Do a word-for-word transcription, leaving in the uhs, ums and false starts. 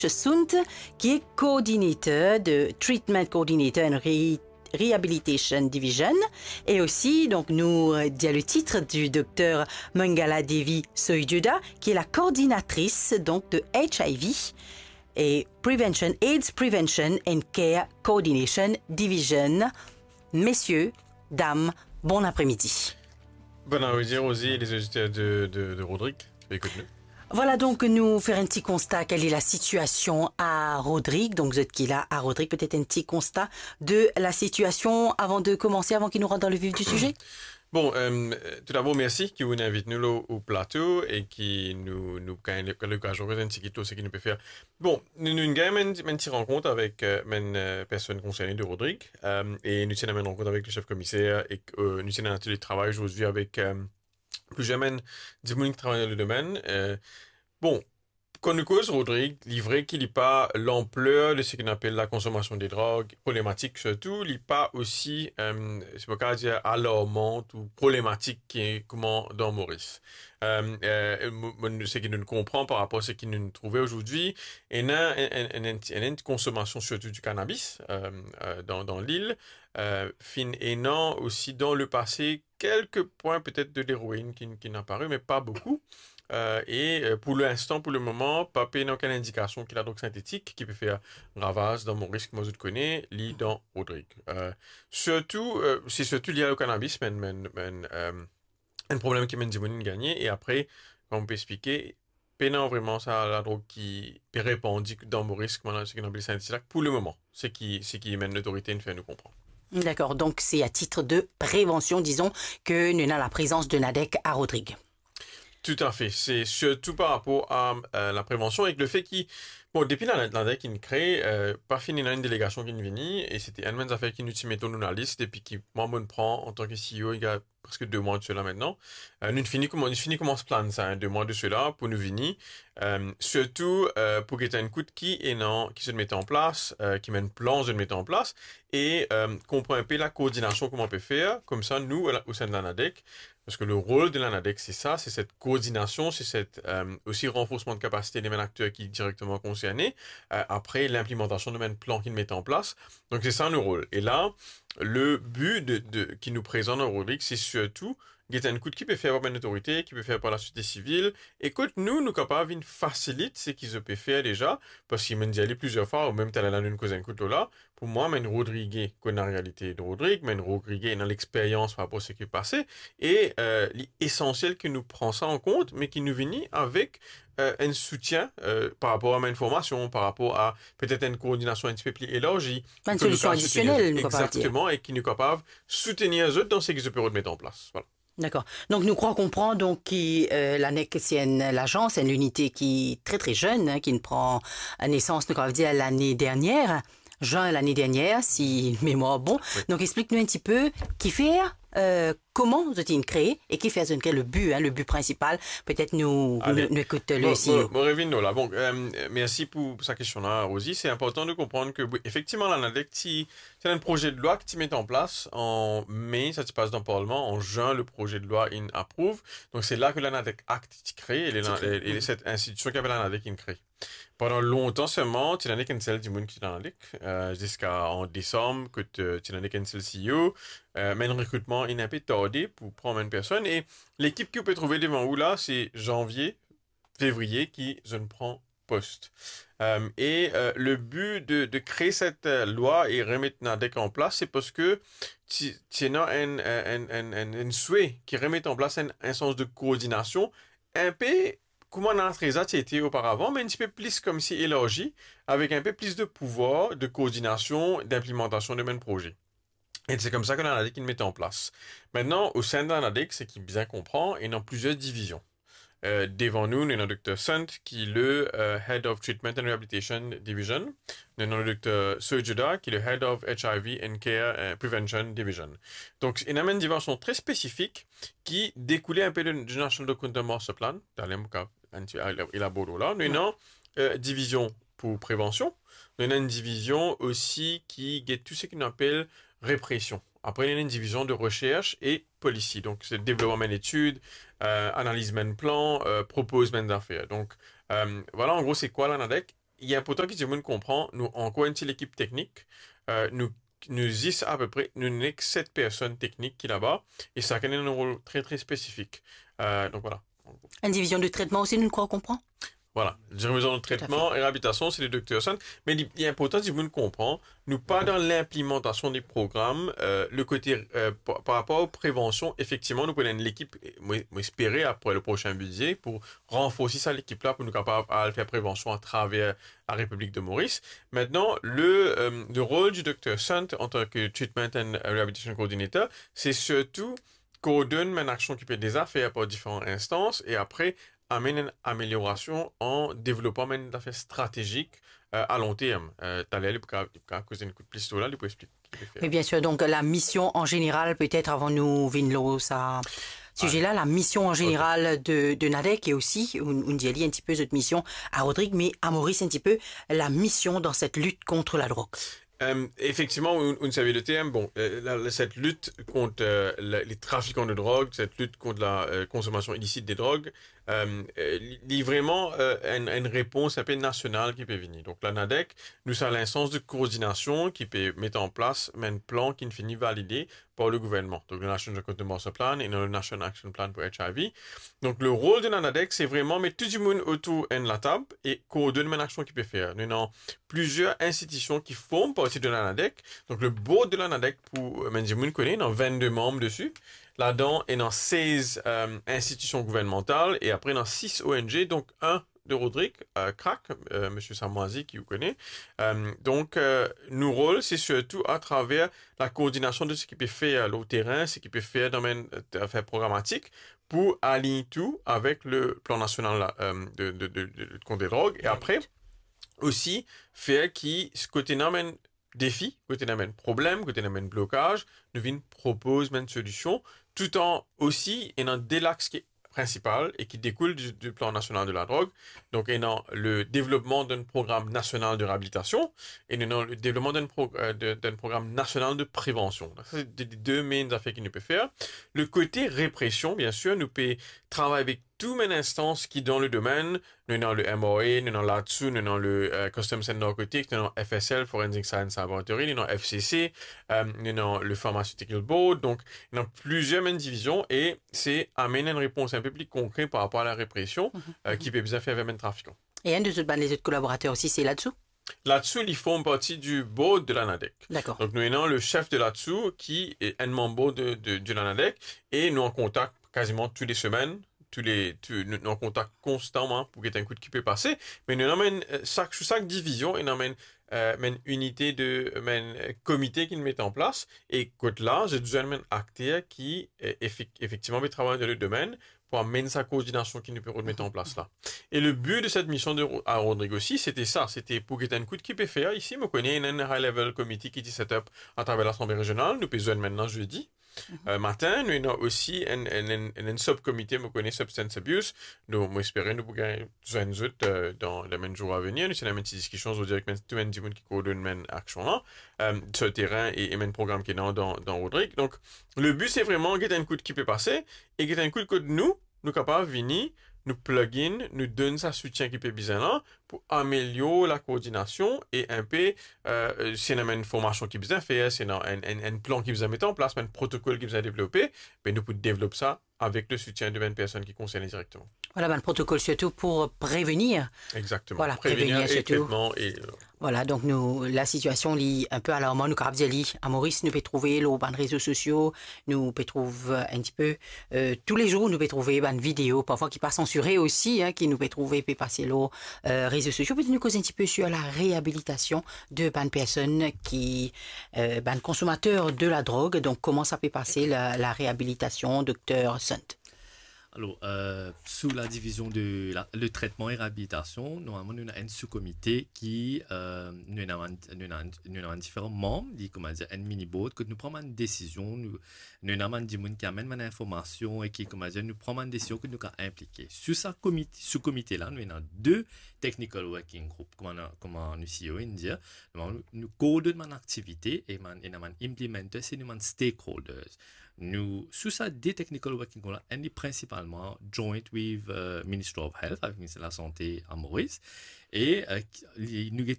Sunt, qui est coordinateur de Treatment Coordinator and Re Rehabilitation Division. Et aussi, donc, nous euh, dit le titre du docteur Mangala Devi Soyjuda, qui est la coordinatrice donc de H I V et Prevention, AIDS Prevention and Care Coordination Division. Messieurs, dames, bon après-midi. Bon après-midi, Rosie et les auditeurs de, de, de Rodrigue. Écoute-nous. Voilà donc nous faire un petit constat, quelle est la situation à Rodrigue. Donc vous êtes qui là à Rodrigue, peut-être un petit constat de la situation avant de commencer, avant qu'il nous rentre dans le vif du sujet. Bon, euh, tout d'abord, merci qui vous invite nous au, au plateau et qui nous nous gagne l'occasion de un petit peu ce qu'il nous peut faire. Bon, nous nous gagnons une petite rencontre avec euh, une euh, personne concernée de Rodrigue euh, et nous tenons une rencontre avec le chef commissaire et euh, nous tenons un atelier de travail aujourd'hui avec euh, plusieurs men du monde qui travaillent dans le domaine. Euh, bon, quand nous cause Rodrigue, il est vrai qu'il n'y a pas l'ampleur de ce qu'on appelle la consommation des drogues, problématique surtout, il n'y a pas aussi, euh, c'est pas qu'à dire alarmante ou problématique qui est comment dans Maurice. Euh, euh, ce qu'il nous comprend par rapport à ce qu'il nous trouvait aujourd'hui, il y a une, une, une, une consommation surtout du cannabis euh, euh, dans, dans l'île, euh, fin et non aussi dans le passé, quelques points peut-être de l'héroïne qui, qui n'a paru, mais pas beaucoup. Euh, et euh, pour l'instant, pour le moment, pas n'a aucune indication qu'il a donc synthétique qui peut faire ravage dans mon risque, moi je te connais, lit dans Rodrigue. Euh, surtout, euh, c'est surtout lié au cannabis, mais, mais, mais euh, un problème qui m'a dit de gagner. Et après, comme on peut expliquer, pénant vraiment ça la drogue qui est répandue dans mon risque, maintenant ce qu'on appelle synthétique, pour le moment, c'est qui, c'est qui mène l'autorité nous fait nous comprendre. D'accord, donc c'est à titre de prévention, disons, que nous avons la présence de Nadec à Rodrigue. Tout à fait. C'est surtout par rapport à euh, la prévention et le fait qu'il... Bon, depuis l'année qu'il crée, euh, pas fini dans une délégation qui est venue et c'était une des affaires qui nous mettons nous dans la liste et puis qui, moi, me prend en tant que C E O il y a presque deux mois de cela maintenant. Euh, nous finissons comment, nous finissons comment se plan ça, hein, deux mois de cela pour nous venir. Euh, surtout euh, pour qu'il y ait un coup de qui et non, qui se met en place, euh, qui met un plan de mettre en place et euh, comprend un peu la coordination comment on peut faire. Comme ça, nous, au sein de l'ANADEC, parce que le rôle de l'ANADEC, c'est ça, c'est cette coordination, c'est cette euh, aussi renforcement de capacité des mêmes acteurs qui sont directement concernés. Euh, après, l'implémentation de même plan qu'ils mettent en place. Donc, c'est ça nos rôles. Et là, le but de, de, qui nous présente dans Rodrigue, c'est surtout qu'il y a un coup qui peut faire par une autorité, qui peut faire par la société civile. Écoute, nous, nous capables de faciliter ce qu'ils peuvent faire déjà, parce qu'ils m'ont dit aller plusieurs fois, ou même tel là une cause un coup là. Pour moi, mais une Rodrigue, qu'on a la réalité de Rodrigue, mais une Rodrigue dans l'expérience par rapport à ce qui est passé, et euh, l'essentiel que nous prend ça en compte, mais qui nous vient avec euh, un soutien euh, par rapport à ma information, par rapport à peut-être une coordination un petit peu plus élargie. Une solution additionnelle, nous exactement, et qui nous capable de soutenir les autres dans ce qu'ils peuvent mettre en place. Voilà. D'accord. Donc nous croyons comprendre donc que euh, l'ANEC c'est une l'agence, c'est une unité qui est très très jeune, hein, qui ne prend naissance, nous allons dire l'année dernière, juin l'année dernière, si mémoire bon. Oui. Donc explique-nous un petit peu qui fait, euh, comment vous avez créé et qui fait le but, hein, le but principal. Peut-être nous, nous, nous écoute le C E O. Bon, bon, bon, là. Bon, euh, merci pour, pour sa question-là, Rosie. C'est important de comprendre que, effectivement, l'ANADEC, c'est un projet de loi qui met en place en mai, ça se passe dans le Parlement. En juin, le projet de loi in approuve. Donc, c'est là que l'ANADEC Act est créé et, les, et, et cette institution qui appelle l'ANADEC in crée. Pendant longtemps seulement, tu n'as qu'un seul du monde qui est dans l'ANADEC, euh, jusqu'en décembre, que tu n'as qu'un seul C E O. Euh, mais le recrutement est un peu tardé pour prendre une personne. Et l'équipe que vous pouvez trouver devant vous là, c'est janvier, février qui je ne prends poste. Euh, et euh, le but de, de créer cette euh, loi et remettre l'ANADEC en place, c'est parce que tu as un, un, un, un, un souhait qui remet en place un, un sens de coordination un peu comme on a été auparavant, mais un petit peu plus comme si élargi, avec un peu plus de pouvoir, de coordination, d'implémentation de même projet. Et c'est comme ça que l'ANADEC il met en place. Maintenant, au sein de l'ANADEC, c'est qui bien comprend, il y a plusieurs divisions. Euh, devant nous, nous avons le docteur Sant, qui est le euh, Head of Treatment and Rehabilitation Division. Nous avons le docteur Soyjuda, qui est le Head of H I V and Care uh, Prevention Division. Donc, il y a une division très spécifique qui découlait un peu du National Document Master Plan. Il a beau là. Nous avons une division pour prévention. Nous avons une division aussi qui get tout ce qu'on appelle répression. Après, il y a une division de recherche et policy. Donc, c'est développement d'études, euh, analyse même plan, euh, propose même d'affaires. Donc, euh, voilà, en gros, c'est quoi l'ANADEC? il y a important que tout le monde comprend, nous, en quoi est l'équipe technique, euh, nous, nous y à peu près, nous n'avons que sept personnes techniques qui là-bas, et ça a un rôle très, très spécifique. Euh, donc voilà. Une division de traitement aussi, nous crois comprend. Voilà, division de traitement et réhabilitation, c'est les docteurs Sun. Mais il est important, si vous le comprenez, nous pas dans l'implémentation des programmes, euh, le côté euh, par, par rapport aux préventions, effectivement, nous prenons l'équipe, moi, moi espérer après le prochain budget pour renforcer ça l'équipe-là pour nous capables à faire prévention à travers la République de Maurice. Maintenant, le, euh, le rôle du docteur Sun en tant que Treatment and Rehabilitation Coordinator, c'est surtout coordonner une action qui peut être déjà faite par différentes instances et après amène une amélioration en développant une affaire stratégique euh, à long terme. Euh, Talel, il peut causer une coup de plus là, il peut expliquer. Oui, bien sûr. Donc, la mission en général, peut-être avant nous, Vinlo, ça. Sujet-là, la mission en général de, de NADEC et aussi, on, on dit un petit peu cette mission à Rodrigue, mais à Maurice un petit peu, la mission dans cette lutte contre la drogue. Euh, effectivement, vous savez le terme, bon, euh, la, cette lutte contre euh, la, les trafiquants de drogue, cette lutte contre la euh, consommation illicite des drogues, euh, il vraiment euh, une, une réponse un peu nationale qui peut venir. Donc la NADEC, nous avons l'instance de coordination qui peut mettre en place un plan qui ne finit validé par le gouvernement. Donc le National Contamination Plan et le National Action Plan pour H I V. Donc le rôle de la NADEC, c'est vraiment mettre tout le monde autour de la table et coordonner une action qui peut faire. Nous avons plusieurs institutions qui forment partie de la NADEC. Donc le board de la NADEC, pour Menzimoun connaît, il y a vingt-deux membres dessus. Là-dedans, il y a seize euh, institutions gouvernementales et après, il y a six O N G, donc un de Rodrigue, euh, C R A C, euh, M. Samoisi, qui vous connaît. Euh, donc, euh, nos rôles, c'est surtout à travers la coordination de ce qui peut faire au terrain, ce qui peut faire dans le domaine programmatique, pour aligner tout avec le plan national euh, de, de, de, de, de contre les drogues. Et après, aussi, faire qui, ce côté n'amène défi, côté n'amène problème, côté n'amène blocage, nous vient propose une solution, tout en aussi, ayant des l'axe qui est principal et qui découle du, du plan national de la drogue. Donc, ayant le développement d'un programme national de réhabilitation et ayant le développement d'un pro, euh, d'un programme national de prévention. Donc, ça, c'est les deux main affaires qu'il nous peut faire. Le côté répression, bien sûr, nous peut travailler avec toutes les instances qui dans le domaine, nous avons le M O A, nous avons l'A T S U, nous avons le uh, Customs and Narcotics, nous avons F S L, Forensic Science Laboratory, nous avons F C C, um, nous avons le Pharmaceutical Board, donc nous avons plusieurs mêmes divisions et c'est amener une réponse un peu plus concrète par rapport à la répression mm-hmm. uh, qui peut bien faire avec les trafiquants. Et un de autres, les autres collaborateurs aussi, c'est là-dessous? Là-dessous, ils font partie du board de la NADEC. D'accord. Donc nous avons le chef de là-dessous qui est un membre de, de, de la NADEC et nous en contact quasiment toutes les semaines. Tous les, tous, nous, nous en contact constamment pour qu'il y ait un coup de qui peut passer. Mais nous avons chaque, chaque division, nous avons euh, une unité de, un comité qui nous met en place. Et côté là, j'ai besoin d'un acteur qui, effectivement, travaille dans le domaine pour amener sa coordination qui nous peut remettre en place là. Et le but de cette mission de, à Rodrigue aussi, c'était ça. C'était pour qu'il y ait un coup de qui peut faire. Ici, je connais un high-level committee qui est set up à travers l'Assemblée régionale. Nous besoin maintenant jeudi. Mm-hmm. Euh, matin, nous avons aussi un, un, un, un subcomité, nous connaissons Substance Abuse. Nous, nous espérons nous pouvoir nous euh, dans les mêmes jours à venir. Nous avons une petite discussion sur directement tout le monde qui coordonne une action là, euh, sur le terrain et, et un programme qui est dans, dans, dans Rodrigue. Donc, le but, c'est vraiment qu'il y ait un coup de qui peut passer et qu'il y ait un coup de code nous, nous capables de venir, nous plug-in, nous donne sa soutien qui peut bien là pour améliorer la coordination et un peu, euh, c'est une formation qui bien fait, c'est un, un, un plan qui bien mettre en place, un protocole qui bien développé, mais nous pouvons développer ça avec le soutien de vingt personnes qui concernent directement. Voilà, ben, le protocole surtout pour prévenir. Exactement. Voilà, prévenir, prévenir et traitement et euh... voilà, donc nous, la situation est un peu alarmante. Nous, à Maurice, nous pouvons trouver les réseaux sociaux, nous pouvons trouver un petit peu, euh, tous les jours, nous pouvons trouver ben, une vidéo, parfois qui pas censurée aussi, hein, qui nous peut trouver, peut passer les euh, réseaux sociaux. Peut-être nous causer un petit peu sur la réhabilitation de ben, personnes qui, euh, ben, consommateurs de la drogue. Donc, comment ça peut passer la, la réhabilitation, docteur Sant? Alors, euh, sous la division de la, le traitement et réhabilitation, normalement, nous avons un sous-comité qui, euh, nous avons, nous avons, nous avons différents membres, dit, comment dire, un mini-board, que nous prenons une décision, nous, nous avons des gens qui amènent une information et qui, comment dire, nous prenons une décision que nous avons impliquée. Sur ce comité, sous-comité-là, nous avons deux technical working groups, comme on nous C E O dire, nous, nous coordonnons une activité et nous avons implémenté, c'est nous avons stakeholders. Nous, sous ça, des technical working group, and principalement joint with uh, Ministry of Health, avec le ministère de la Santé à Maurice. Et euh, nous avons